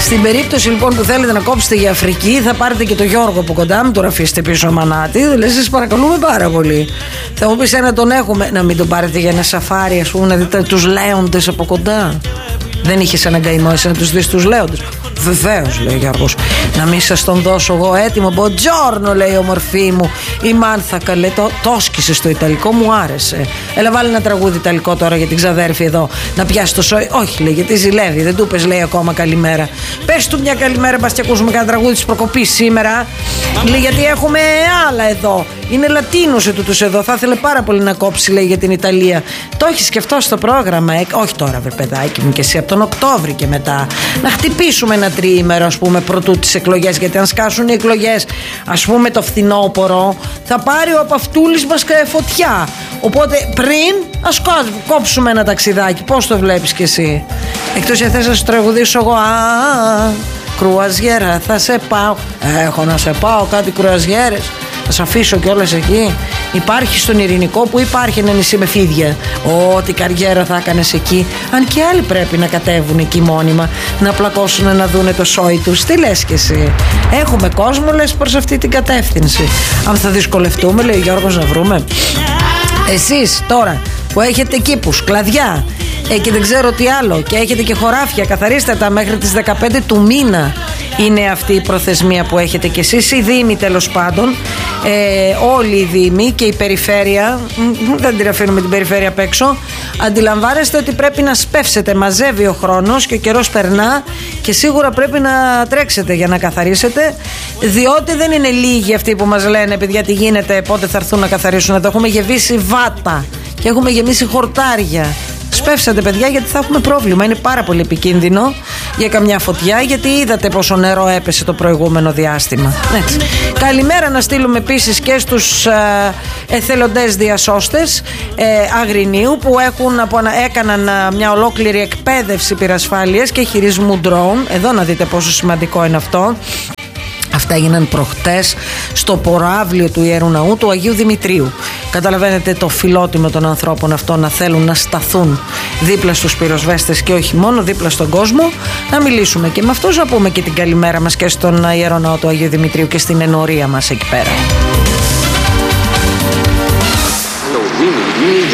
Στην περίπτωση λοιπόν που θέλετε να κόψετε για Αφρική, θα πάρετε και το Γιώργο από κοντά, μην τον αφήσετε πίσω μανάτι. Δηλαδή, σας παρακαλούμε πάρα πολύ. Θα μου πεις ένα τον έχουμε, να μην τον πάρετε για ένα σαφάρι, ας πούμε, να δείτε τους λέοντες από κοντά. Δεν είχες έναν καημό εσύ να τους δεις τους λέοντες? Βεβαίως, λέει ο Γιώργος. Να μην σας τον δώσω εγώ έτοιμο? Μποτζόρνο, λέει ομορφή μου. Η Μάνθα, καλέ, το σκησε στο Ιταλικό, μου άρεσε. Έλα, βάλει ένα τραγούδι Ιταλικό τώρα για την ξαδέρφη εδώ. Να πιάσει το σόι. Όχι, λέει, γιατί ζηλεύει. Δεν του πες, λέει, ακόμα καλημέρα. Πες του μια καλημέρα, μπας και ακούσουμε κανένα τραγούδι της προκοπής σήμερα. Λέει, γιατί έχουμε άλλα εδώ. Είναι Λατίνος ετούτος εδώ. Θα ήθελε πάρα πολύ να κόψει, λέει, για την Ιταλία. Το έχει σκεφτό στο πρόγραμμα? Όχι τώρα, βρε παιδάκι μου, και εσύ από τον Οκτώβρη και μετά. Να χτυπήσουμε ένα τριήμερο, ας πούμε, πρωτού τις εκλογές. Γιατί αν σκάσουν οι εκλογές, ας πούμε, το φθινόπωρο, θα πάρει ο Παυτούλης μας φωτιά. Οπότε πριν, ας κόψουμε ένα ταξιδάκι. Πώς το βλέπεις κι εσύ? Εκτός αν θες να σου τραγουδήσω εγώ. Κρουαζιέρα, θα σε πάω. Έχω να σε πάω, κάτι κρουαζιέρες. Θα σε αφήσω κιόλας εκεί. Υπάρχει στον Ειρηνικό, που υπάρχει ένα νησί με φίδια. Ό,τι καριέρα θα έκανες εκεί. Αν και άλλοι πρέπει να κατέβουν εκεί μόνιμα, να πλακώσουν να δούνε το σόι τους. Τι λες κι εσύ? Έχουμε κόσμο, λες, προς αυτή την κατεύθυνση. Αν θα δυσκολευτούμε, λέει ο Γιώργος, να βρούμε. Εσείς τώρα που έχετε κήπους, κλαδιά και δεν ξέρω τι άλλο, και έχετε και χωράφια, καθαρίστε τα μέχρι τις 15 του μήνα. Είναι αυτή η προθεσμία που έχετε κι εσείς, οι δήμοι τέλος πάντων, όλοι οι δήμοι και η περιφέρεια. Δεν την αφήνουμε την περιφέρεια απ' έξω. Αντιλαμβάνεστε ότι πρέπει να σπεύσετε, μαζεύει ο χρόνος και ο καιρός περνά και σίγουρα πρέπει να τρέξετε για να καθαρίσετε, διότι δεν είναι λίγοι αυτοί που μας λένε, παιδιά, τι γίνεται, πότε θα έρθουν να καθαρίσουν εδώ. Έχουμε γεμίσει βάτα και έχουμε γεμίσει χορτάρια. Σπεύσατε, παιδιά, γιατί θα έχουμε πρόβλημα. Είναι πάρα πολύ επικίνδυνο για καμιά φωτιά, γιατί είδατε πόσο νερό έπεσε το προηγούμενο διάστημα. Έτσι. Καλημέρα να στείλουμε επίσης και στους εθελοντές διασώστες Αγρινίου, που έκαναν μια ολόκληρη εκπαίδευση πυρασφάλειας και χειρισμού drone. Εδώ να δείτε πόσο σημαντικό είναι αυτό. Αυτά έγιναν προχτές στο προαύλιο του Ιερού Ναού του Αγίου Δημητρίου. Καταλαβαίνετε το φιλότιμο των ανθρώπων αυτών να θέλουν να σταθούν δίπλα στους πυροσβέστες και όχι μόνο δίπλα στον κόσμο. Να μιλήσουμε και με αυτούς, να πούμε και την καλημέρα μας και στον Ιερό Ναό του Αγίου Δημητρίου και στην ενορία μας εκεί πέρα.